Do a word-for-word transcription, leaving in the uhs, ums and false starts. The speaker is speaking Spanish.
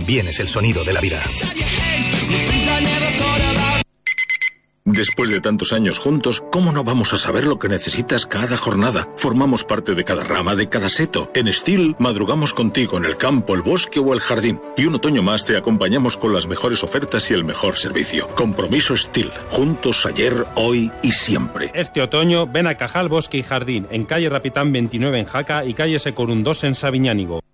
también es el sonido de la vida. Después de tantos años juntos, ¿cómo no vamos a saber lo que necesitas cada jornada? Formamos parte de cada rama, de cada seto. En Steel, madrugamos contigo en el campo, el bosque o el jardín. Y un otoño más te acompañamos con las mejores ofertas y el mejor servicio. Compromiso Steel. Juntos ayer, hoy y siempre. Este otoño, ven a Cajal Bosque y Jardín, en calle Rapitán veintinueve en Jaca y calle Secorún dos en Sabiñánigo.